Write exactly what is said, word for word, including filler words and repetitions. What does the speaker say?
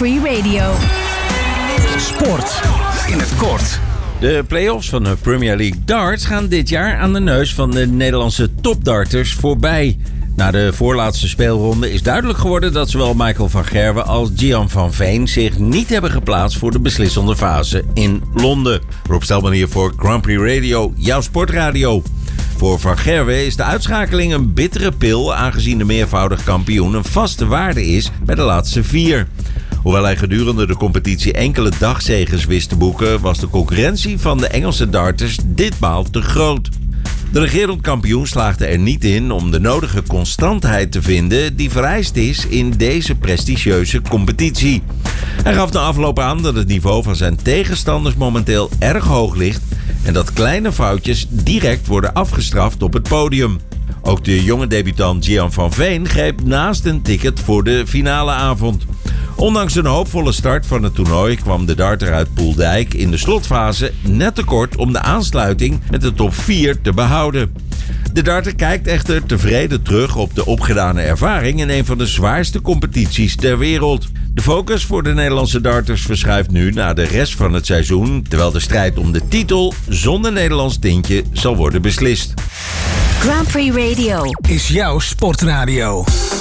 Prix Radio. Sport in het kort. De play-offs van de Premier League darts gaan dit jaar aan de neus van de Nederlandse topdarters voorbij. Na de voorlaatste speelronde is duidelijk geworden dat zowel Michael van Gerwen als Gian van Veen zich niet hebben geplaatst voor de beslissende fase in Londen. Rob Stelman hier voor Grand Prix Radio, jouw sportradio. Voor Van Gerwen is de uitschakeling een bittere pil, aangezien de meervoudig kampioen een vaste waarde is bij de laatste vier. Hoewel hij gedurende de competitie enkele dagzeges wist te boeken, was de concurrentie van de Engelse darters ditmaal te groot. De regerend kampioen slaagde er niet in om de nodige constantheid te vinden die vereist is in deze prestigieuze competitie. Hij gaf de afloop aan dat het niveau van zijn tegenstanders momenteel erg hoog ligt en dat kleine foutjes direct worden afgestraft op het podium. Ook de jonge debutant Gian van Veen greep naast een ticket voor de finale avond. Ondanks een hoopvolle start van het toernooi kwam de darter uit Poeldijk in de slotfase net tekort om de aansluiting met de top vier te behouden. De darter kijkt echter tevreden terug op de opgedane ervaring in een van de zwaarste competities ter wereld. De focus voor de Nederlandse darters verschuift nu naar de rest van het seizoen, terwijl de strijd om de titel zonder Nederlands tintje zal worden beslist. Grand Prix Radio is jouw sportradio.